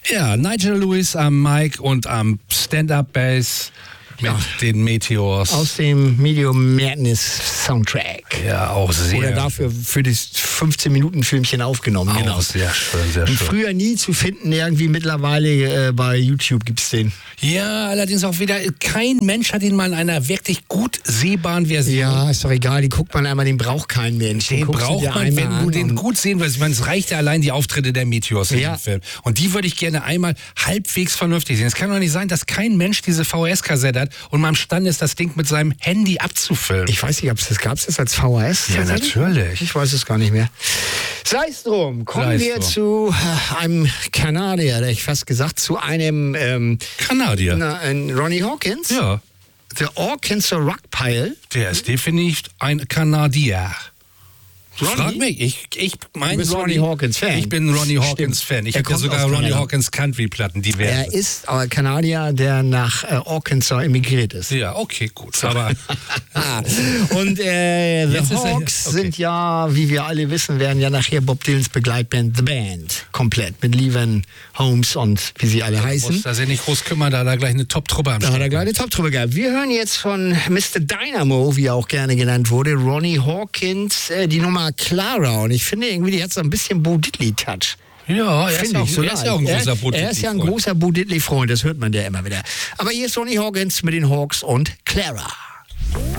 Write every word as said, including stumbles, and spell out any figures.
Ja, Nigel Lewis am Mic und am Stand-Up-Bass mit ja. den Meteors. Aus dem Medium Madness Soundtrack. Ja, auch sehr. Oder dafür für das fünfzehn-Minuten-Filmchen aufgenommen. Auch genau. sehr schön, sehr schön. Früher nie zu finden, irgendwie mittlerweile äh, bei YouTube gibt's den. Ja, allerdings auch wieder, kein Mensch hat ihn mal in einer wirklich gut sehbaren Version. Ja, ist doch egal, die guckt man einmal, den braucht kein Mensch. Den, den braucht man, wenn du den gut sehen willst. Ich meine, es reicht ja allein die Auftritte der Meteors in ja. dem Film. Und die würde ich gerne einmal halbwegs vernünftig sehen. Es kann doch nicht sein, dass kein Mensch diese V H S-Kassette hat und mal imstande ist, das Ding mit seinem Handy abzufilmen. Ich weiß nicht, ob es das gab, es das als V H S? Ja, natürlich. Ich weiß es gar nicht mehr. Sei es drum, kommen Sei's wir drum. zu äh, einem Kanadier, hätte ich fast gesagt, zu einem ähm, Kanadier. Na, ein Ronnie Hawkins. Ja. The Arkansas Rockpile. Der ist definitiv ein Kanadier. Ronnie? Frag mich, ich, ich mein Du bist Ronnie Hawkins Fan. Ich bin Ronnie Hawkins Stimmt. Fan. Ich Er habe ja kommt sogar aus Ronnie Kanada. Hawkins Country-Platten, die Er werden. ist aber Kanadier, der nach äh, Arkansas emigriert ist. Ja, okay, gut. Aber Und äh, The Jetzt ist er- Hawks okay. sind ja, wie wir alle wissen, werden ja nachher Bob Dylans Begleitband The Band komplett mit Levan Holmes und wie sie alle muss heißen. da sich nicht groß kümmern, da hat er gleich eine Top-Truppe am Da hat er Start. gleich eine Top-Truppe gehabt. Wir hören jetzt von Mister Dynamo, wie er auch gerne genannt wurde, Ronnie Hawkins, äh, die Nummer Clara. Und ich finde irgendwie, die hat so ein bisschen Bo Diddley-Touch. Ja, er ist, Finde ja auch, ich so er ist ja auch ein leicht. großer er, Bo er ist ja ein Diddley-Freund. großer Bo Diddley-Freund, das hört man ja immer wieder. Aber hier ist Ronnie Hawkins mit den Hawks und Clara.